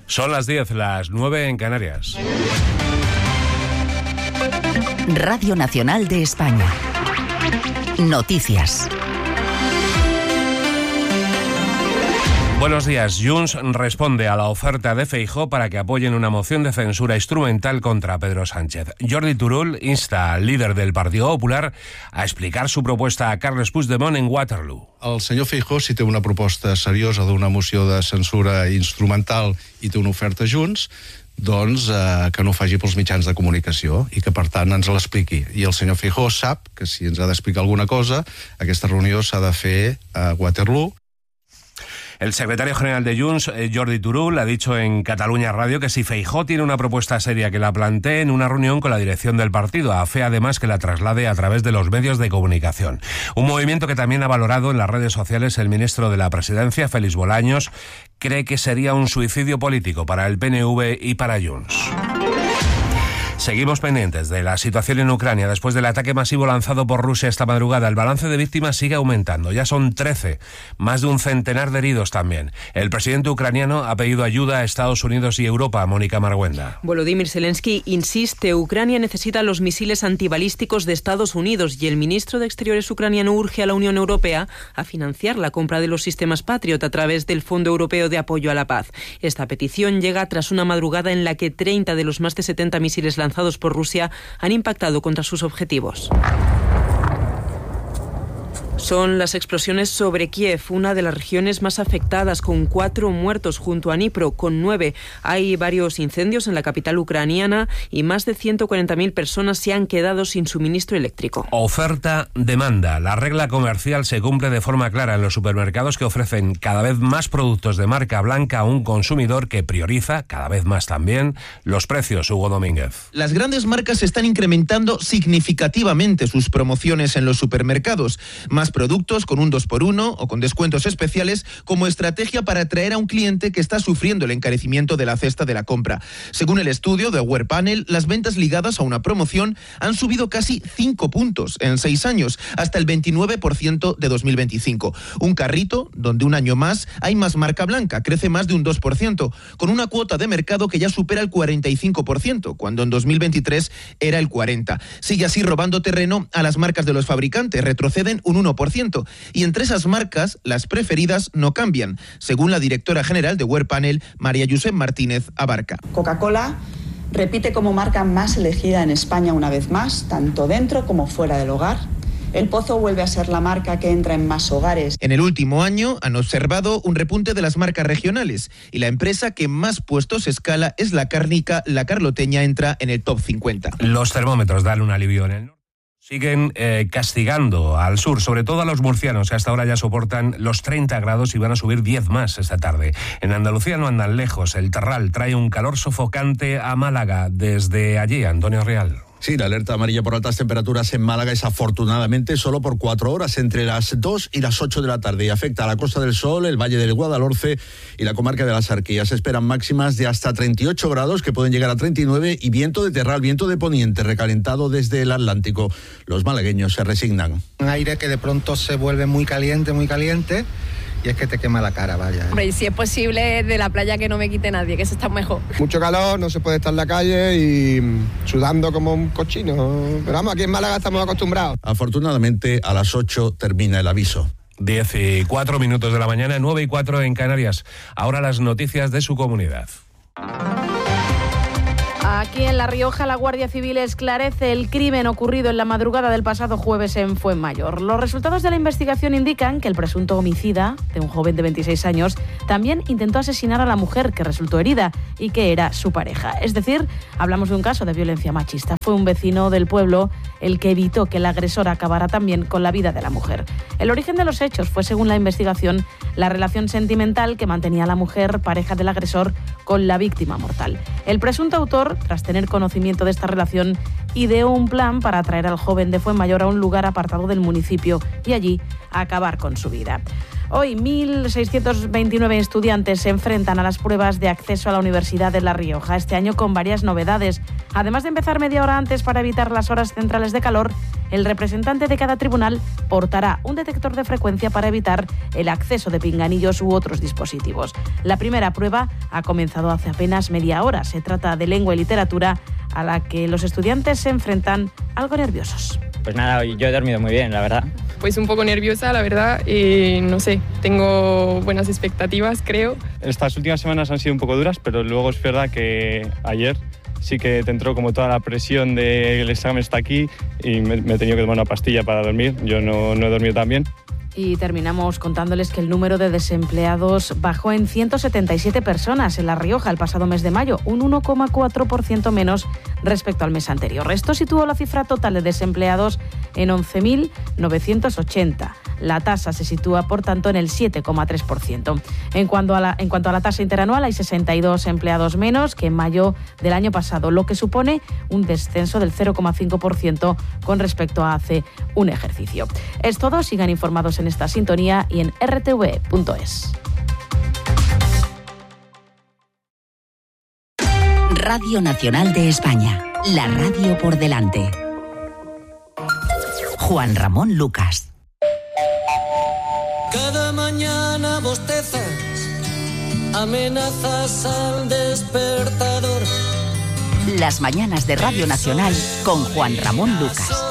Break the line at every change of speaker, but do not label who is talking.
Son las 10, las 9 en Canarias.
Radio Nacional de España. Noticias.
Buenos días. Junts responde a la oferta de Feijóo para que apoyen una moción de censura instrumental contra Pedro Sánchez. Jordi Turull insta al líder del Partido Popular a explicar su propuesta a Carles Puigdemont en Waterloo.
El senyor Feijóo, si té una proposta seriosa d'una moció de censura instrumental i té una oferta Junts, doncs que no ho faci pels mitjans de comunicació i que, per tant, ens l'expliqui. I el senyor Feijóo sap que si ens ha d'explicar alguna cosa, aquesta reunió s'ha de fer a Waterloo.
El secretario general de Junts, Jordi Turull, ha dicho en Cataluña Radio que si Feijóo tiene una propuesta seria, que la plantee en una reunión con la dirección del partido, a fe además que la traslade a través de los medios de comunicación. Un movimiento que también ha valorado en las redes sociales el ministro de la Presidencia, Félix Bolaños, cree que sería un suicidio político para el PNV y para Junts. Seguimos pendientes de la situación en Ucrania. Después del ataque masivo lanzado por Rusia esta madrugada, el balance de víctimas sigue aumentando. Ya son 13, más de un centenar de heridos también. El presidente ucraniano ha pedido ayuda a Estados Unidos y Europa. Mónica Marguenda.
Volodymyr Zelensky insiste, Ucrania necesita los misiles antibalísticos de Estados Unidos y el ministro de Exteriores ucraniano urge a la Unión Europea a financiar la compra de los sistemas Patriot a través del Fondo Europeo de Apoyo a la Paz. Esta petición llega tras una madrugada en la que 30 de los más de 70 misiles lanzados por Rusia han impactado contra sus objetivos. Son las explosiones sobre Kiev, una de las regiones más afectadas, con 4 muertos junto a Dnipro, con 9. Hay varios incendios en la capital ucraniana y más de 140.000 personas se han quedado sin suministro eléctrico.
Oferta-demanda. La regla comercial se cumple de forma clara en los supermercados, que ofrecen cada vez más productos de marca blanca a un consumidor que prioriza, cada vez más también, los precios. Hugo Domínguez.
Las grandes marcas están incrementando significativamente sus promociones en los supermercados. Más productos con un 2x1 o con descuentos especiales como estrategia para atraer a un cliente que está sufriendo el encarecimiento de la cesta de la compra. Según el estudio de Awarepanel, las ventas ligadas a una promoción han subido casi 5 puntos en 6 años, hasta el 29% de 2025. Un carrito donde un año más hay más marca blanca, crece más de un 2%, con una cuota de mercado que ya supera el 45%, cuando en 2023 era el 40%. Sigue así robando terreno a las marcas de los fabricantes, retroceden un 1%. Y entre esas marcas, las preferidas no cambian, según la directora general de Awarepanel, María Josep Martínez Abarca.
Coca-Cola repite como marca más elegida en España una vez más, tanto dentro como fuera del hogar. El Pozo vuelve a ser la marca que entra en más hogares.
En el último año han observado un repunte de las marcas regionales y la empresa que más puestos escala es la cárnica. La Carloteña entra en el top 50.
Los termómetros dan un alivio en el norte. Siguen castigando al sur, sobre todo a los murcianos, que hasta ahora ya soportan los 30 grados y van a subir 10 más esta tarde. En Andalucía no andan lejos. El Terral trae un calor sofocante a Málaga. Desde allí, Antonio Real.
Sí, la alerta amarilla por altas temperaturas en Málaga es afortunadamente solo por 4 horas, entre las 2 y las 8 de la tarde, y afecta a la Costa del Sol, el Valle del Guadalhorce y la comarca de las Arquías. Se esperan máximas de hasta 38 grados, que pueden llegar a 39, y viento de terral, viento de poniente, recalentado desde el Atlántico. Los malagueños se resignan.
Un aire que de pronto se vuelve muy caliente, y es que te quema la cara, vaya.
Hombre, y si es posible, de la playa que no me quite nadie, que eso está mejor.
Mucho calor, no se puede estar en la calle y sudando como un cochino. Pero vamos, aquí en Málaga estamos acostumbrados.
Afortunadamente, a las 8 termina el aviso.
10:04 de la mañana, 9:04 en Canarias. Ahora las noticias de su comunidad.
Aquí en La Rioja, la Guardia Civil esclarece el crimen ocurrido en la madrugada del pasado jueves en Fuenmayor. Los resultados de la investigación indican que el presunto homicida de un joven de 26 años también intentó asesinar a la mujer que resultó herida y que era su pareja. Es decir, hablamos de un caso de violencia machista. Fue un vecino del pueblo el que evitó que el agresor acabara también con la vida de la mujer. El origen de los hechos fue, según la investigación, la relación sentimental que mantenía la mujer, pareja del agresor, con la víctima mortal. El presunto autor, tras tener conocimiento de esta relación, ideó un plan para atraer al joven de Fuenmayor a un lugar apartado del municipio y allí acabar con su vida. Hoy 1.629 estudiantes se enfrentan a las pruebas de acceso a la Universidad de La Rioja, este año con varias novedades. Además de empezar media hora antes para evitar las horas centrales de calor, el representante de cada tribunal portará un detector de frecuencia para evitar el acceso de pinganillos u otros dispositivos. La primera prueba ha comenzado hace apenas media hora. Se trata de lengua y literatura, a la que los estudiantes se enfrentan algo nerviosos.
Pues nada, yo he dormido muy bien, la verdad.
Pues un poco nerviosa, la verdad, no sé, tengo buenas expectativas, creo.
Estas últimas semanas han sido un poco duras, pero luego es verdad que ayer sí que te entró como toda la presión de que el examen está aquí y me he tenido que tomar una pastilla para dormir. Yo no he dormido tan bien.
Y terminamos contándoles que el número de desempleados bajó en 177 personas en La Rioja el pasado mes de mayo, un 1,4% menos respecto al mes anterior. Esto situó la cifra total de desempleados en 11.980. La tasa se sitúa, por tanto, en el 7,3%. En cuanto a la tasa interanual, hay 62 empleados menos que en mayo del año pasado, lo que supone un descenso del 0,5% con respecto a hace un ejercicio. Es todo, sigan informados en esta sintonía y en rtv.es.
Radio Nacional de España, la radio por delante. Juan Ramón Lucas.
Cada mañana bostezas, amenazas al despertador.
Las mañanas de Radio Nacional con Juan Ramón Lucas.